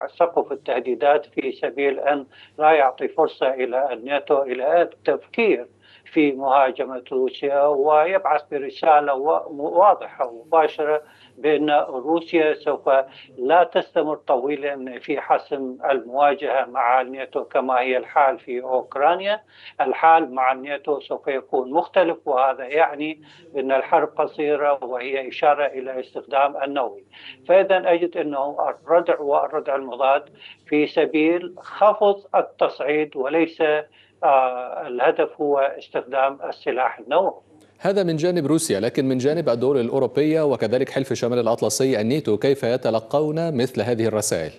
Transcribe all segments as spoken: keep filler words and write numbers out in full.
سقف التهديدات في سبيل أن لا يعطي فرصة إلى الناتو إلى التفكير في مهاجمة روسيا، ويبعث برسالة واضحة ومباشرة بأن روسيا سوف لا تستمر طويلا في حسم المواجهة مع الناتو كما هي الحال في أوكرانيا. الحال مع الناتو سوف يكون مختلف، وهذا يعني أن الحرب قصيرة، وهي إشارة إلى استخدام النووي. فإذا أجد أنه الردع والردع المضاد في سبيل خفض التصعيد، وليس آه الهدف هو استخدام السلاح النووي. هذا من جانب روسيا، لكن من جانب الدول الأوروبية وكذلك حلف شمال الأطلسي الناتو كيف يتلقون مثل هذه الرسائل؟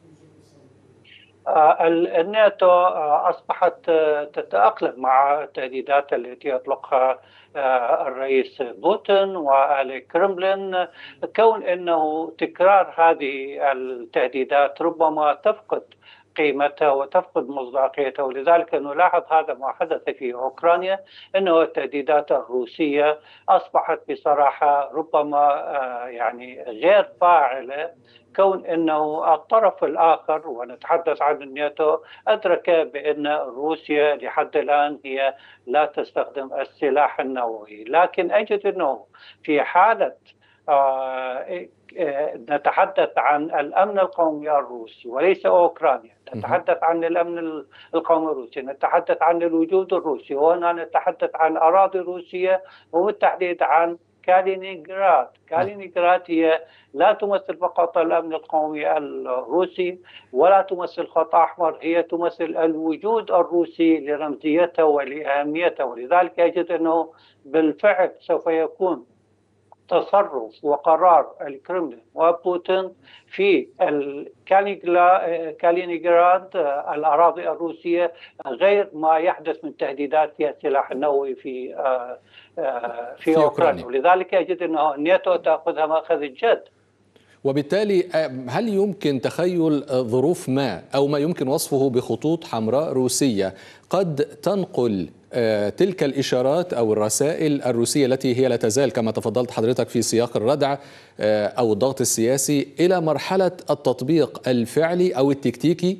الناتو أصبحت تتأقلم مع التهديدات التي يطلقها الرئيس بوتين والكرملين، كون أنه تكرار هذه التهديدات ربما تفقد قيمتها وتفقد مصداقيتها. ولذلك نلاحظ هذا ما حدث في أوكرانيا، أنه التهديدات الروسية أصبحت بصراحة ربما يعني غير فاعلة، كون أنه الطرف الآخر، ونتحدث عن الناتو، أدرك بأن روسيا لحد الآن هي لا تستخدم السلاح النووي. لكن أجد أنه في حالة آه نتحدث عن الأمن القومي الروسي وليس أوكرانيا، نتحدث عن الأمن القومي الروسي، نتحدث عن الوجود الروسي، وهنا نتحدث عن أراضي روسية، وبالتحديد عن كالينيغراد. كالينيغراد هي لا تمثل فقط الأمن القومي الروسي ولا تمثل خط أحمر، هي تمثل الوجود الروسي لرمزيته ولأهميته. ولذلك أجد أنه بالفعل سوف يكون تصرف وقرار الكرملين وبوتين في كالينيغراد الأراضي الروسية غير ما يحدث من تهديدات في السلاح النووي في في, في أوكرانيا. ولذلك أجد أن الناتو تأخذها مأخذ الجد. وبالتالي هل يمكن تخيل ظروف ما أو ما يمكن وصفه بخطوط حمراء روسية قد تنقل تلك الإشارات أو الرسائل الروسية التي هي لا تزال كما تفضلت حضرتك في سياق الردع أو الضغط السياسي إلى مرحلة التطبيق الفعلي أو التكتيكي؟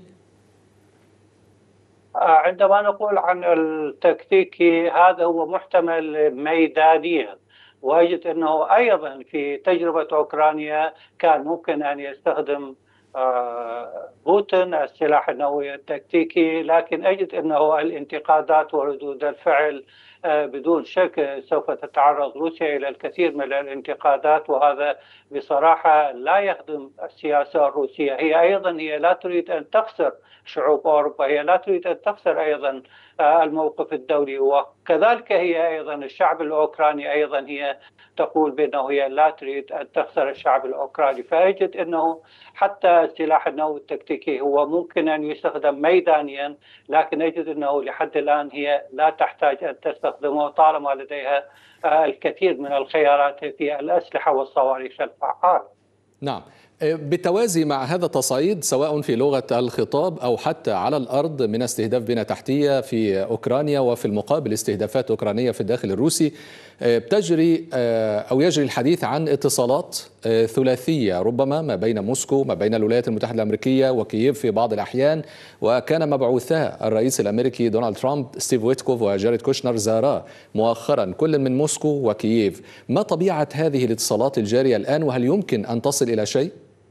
عندما نقول عن التكتيكي هذا هو محتمل ميدانيا، وأجد أنه أيضا في تجربة أوكرانيا كان ممكن أن يستخدم بوتين السلاح النووي التكتيكي، لكن أجد أنه الانتقادات وردود الفعل بدون شك سوف تتعرض روسيا إلى الكثير من الانتقادات، وهذا بصراحة لا يخدم السياسة الروسية. هي أيضا هي لا تريد أن تخسر شعوب أوروبا، هي لا تريد أن تخسر أيضا الموقف الدولي، وكذلك هي أيضا الشعب الأوكراني أيضا هي تقول بأنه هي لا تريد أن تخسر الشعب الأوكراني. فأجد أنه حتى السلاح النووي التكتيكي هو ممكن أن يستخدم ميدانيا، لكن أجد أنه لحد الآن هي لا تحتاج أن تستخدمه طالما لديها الكثير من الخيارات في الأسلحة والصواريخ الفعالة. نعم، بالتوازي مع هذا التصعيد سواء في لغة الخطاب أو حتى على الأرض من استهداف بنى تحتية في أوكرانيا، وفي المقابل استهدافات أوكرانية في الداخل الروسي، بتجري أو يجري الحديث عن اتصالات ثلاثية ربما ما بين موسكو ما بين الولايات المتحدة الأمريكية وكييف في بعض الأحيان، وكان مبعوثا الرئيس الأمريكي دونالد ترامب ستيف ويتكوف وجاريد كوشنر زارا مؤخرا كل من موسكو وكييف. ما طبيعة هذه الاتصالات الجارية الآن، وهل يمكن أن تصل إلى شيء؟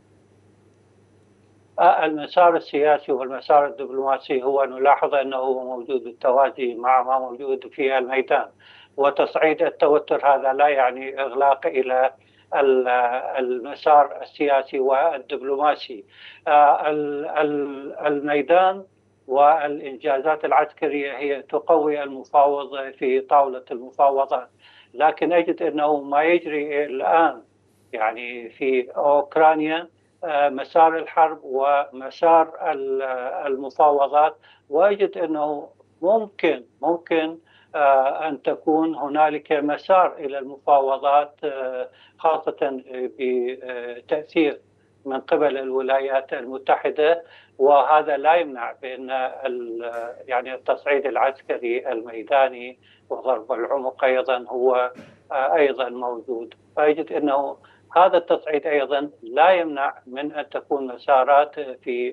المسار السياسي والمسار الدبلوماسي هو نلاحظ أنه موجود بالتوازي مع ما موجود في الميدان، وتصعيد التوتر هذا لا يعني إغلاق إلى المسار السياسي والدبلوماسي. الميدان والإنجازات العسكرية هي تقوي المفاوض في طاولة المفاوضات، لكن أجد أنه ما يجري الآن يعني في أوكرانيا مسار الحرب ومسار المفاوضات، وأجد أنه ممكن ممكن أن تكون هنالك مسار إلى المفاوضات، خاصة بتأثير من قبل الولايات المتحدة، وهذا لا يمنع بأن يعني التصعيد العسكري الميداني وضرب العمق أيضا هو أيضا موجود. فأجد أنه هذا التصعيد أيضا لا يمنع من أن تكون مسارات في